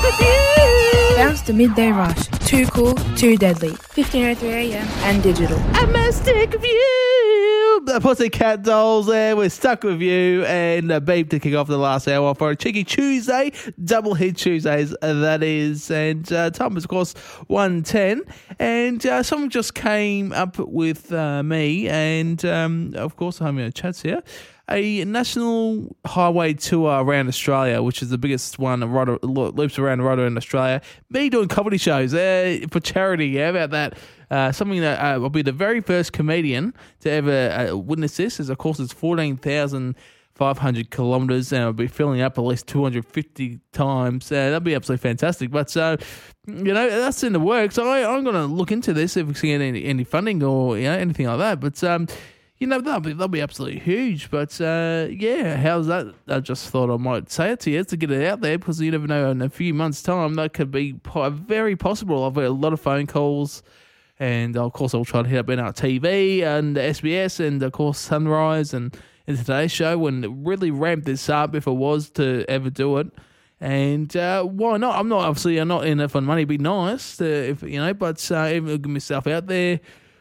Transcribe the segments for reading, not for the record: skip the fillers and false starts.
with you. Bounce the midday rush. Too cool, too deadly. 15:03am and digital. I must stick with you. The Pussycat Dolls there. We're stuck with you. And Beep to kick off the last hour for a cheeky Tuesday. Double hit Tuesdays, that is. And time is, of course, 1:10. And someone just came up with me. And, of course, I'm going to chat here. A national highway tour around Australia, which is the biggest one, loops around the road in Australia. Me doing comedy shows for charity. How about that? Something that I'll be the very first comedian to ever witness this. Of course, it's 14,500 kilometres, and I'll be filling up at least 250 times. That'd be absolutely fantastic. But that's in the works. I'm going to look into this if we can get any funding or anything like that. But that'll be absolutely huge. But, how's that? I just thought I might say it to you to get it out there, because you never know, in a few months' time, that could be very possible. I've got a lot of phone calls, and, of course, I'll try to hit up NRTV and SBS and, of course, Sunrise and Today's Show and really ramp this up if it was to ever do it. And why not? I'm not in it for money. It'd be nice, but even get myself out there.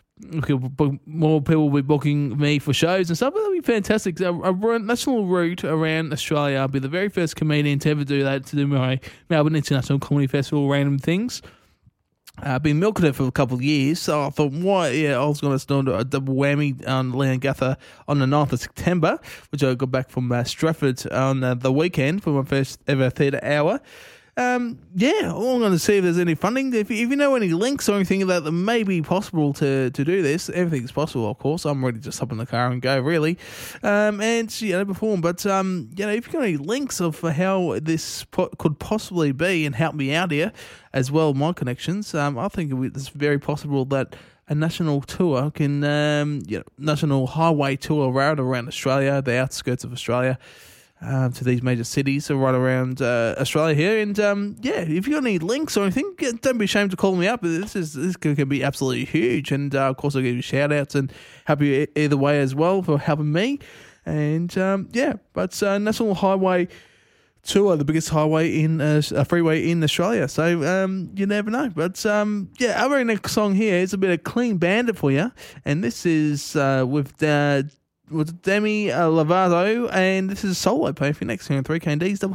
More people will be booking me for shows and stuff. That'll be fantastic. A national route around Australia. I'll be the very first comedian to ever do that, to do my Melbourne International Comedy Festival random things. I've been milking it for a couple of years, so I thought, I was going to do a double whammy on Leongatha on the 9th of September, which I got back from Stratford on the weekend for my first ever theatre hour. I'm going to see if there's any funding. If you know any links or anything that may be possible to do this, everything's possible, of course. I'm ready to just hop in the car and go, really, and perform. But if you've got any links of how this could possibly be and help me out here as well, my connections, I think it's very possible that a national tour can, national highway tour around Australia, the outskirts of Australia, to these major cities right around Australia here. And, if you got any links or anything, don't be ashamed to call me up. This can be absolutely huge. And, of course, I'll give you shout-outs and help you either way as well for helping me. And, National Highway Tour, the biggest highway a freeway in Australia. So, you never know. But, our very next song here is a bit of Clean Bandit for you. And this is with Demi Lovato, and this is Solo playing for you next here on 3KD's Double.